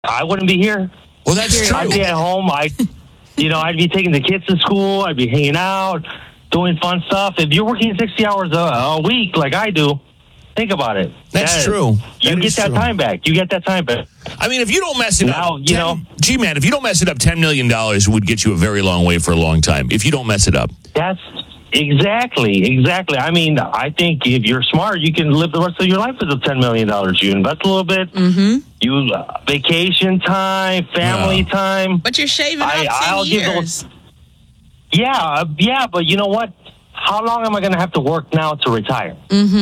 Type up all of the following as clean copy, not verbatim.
I wouldn't be here. Well, that's true. I'd be at home. I'd be taking the kids to school. I'd be hanging out, doing fun stuff. If you're working 60 hours a week like I do, think about it. That's true. You get that time back. You get that time back. I mean, if you don't mess it Now, up, G-Man, if you don't mess it up, $10 million would get you a very long way for a long time. If you don't mess it up. That's exactly. I mean, I think if you're smart, you can live the rest of your life with the $10 million. You invest a little bit. You vacation time, family time. But you're shaving off 10 years. Yeah, but you know what? How long am I going to have to work now to retire?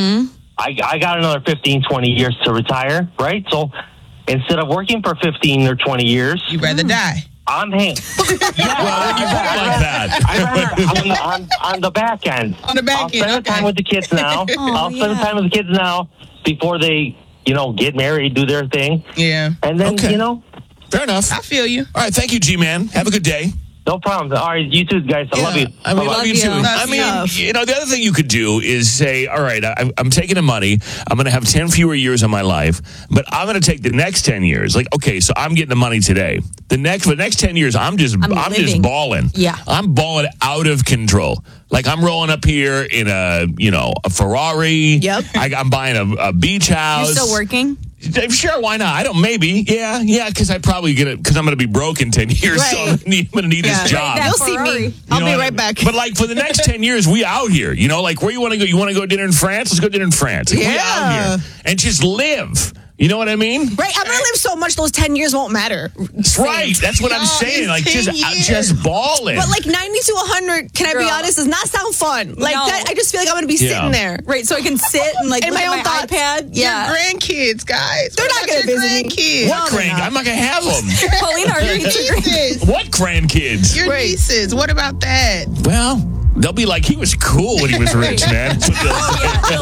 I got another 15, 20 years to retire, right? So instead of working for 15 or 20 years... You'd rather die. On hand. Well, when you put it like that. I'd rather on the back end. On the back I'll spend end, the time with the kids now. I'll spend the time with the kids now before they, get married, do their thing. Yeah. And then, Fair enough. I feel you. All right, thank you, G-Man. Have a good day. No problem. All right, you too, guys. I love you. I mean, love you too. I mean, the other thing you could do is say, all right, I'm taking the money. I'm going to have 10 fewer years of my life, but I'm going to take the next 10 years. Like, okay, so I'm getting the money today. For the next 10 years, I'm just balling. Yeah. I'm balling out of control. Like, I'm rolling up here in a Ferrari. Yep. I'm buying a beach house. You still working? Sure, why not? Yeah, because I'm going to be broke in 10 years, so I'm going to need this job. You'll see me. I'll be right back. But like for the next 10 years, we out here. Like where you want to go? You want to go dinner in France? Let's go dinner in France. Like, we out here and just live. You know what I mean? Right. I'm going to live so much those 10 years won't matter. Right. That's what I'm saying. Like I'm just balling. But like 90 to 100, can I be honest, does not sound fun. Like that, I just feel like I'm going to be sitting there. Right. So I can sit and like in my own iPad. Yeah. Your grandkids, guys. They're not going to visit me. What grandkids? I'm not going to have them. Paulina, are you nieces? What grandkids? Your nieces. What about that? Well, they'll be like, he was cool when he was rich, man.